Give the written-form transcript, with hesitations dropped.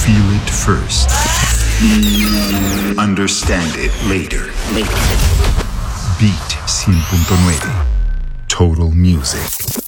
Feel it first. Understand it later. Beat 100.9. Total Music.